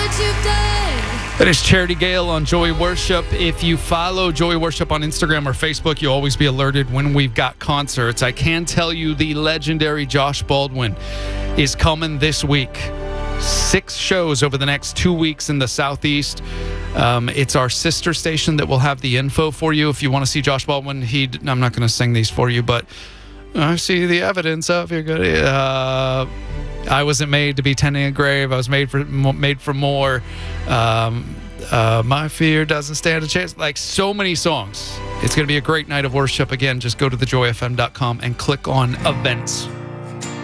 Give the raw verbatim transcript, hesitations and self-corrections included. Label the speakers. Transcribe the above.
Speaker 1: what you've done.
Speaker 2: That is Charity Gale on Joy Worship. If you follow Joy Worship on Instagram or Facebook, you'll always be alerted when we've got concerts. I can tell you the legendary Josh Baldwin is coming this week. Six shows over the next two weeks in the Southeast. Um, it's our sister station that will have the info for you. If you want to see Josh Baldwin, he I'm not going to sing these for you, but I see the evidence of your good. Uh, I wasn't made to be tending a grave. I was made for made for more. Um, uh, my fear doesn't stand a chance. Like so many songs. It's going to be a great night of worship. Again, just go to the joy f m dot com and click on events.